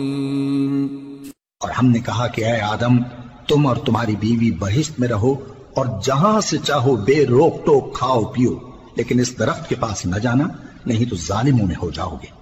और हमने कहा कि ऐ आदम, तुम और तुम्हारी बीवी बहिश्त में रहो और जहां से चाहो बेरोक टोक खाओ पियो, लेकिन इस दरख्त के पास न जाना, नहीं तो जालिमों में हो जाओगे।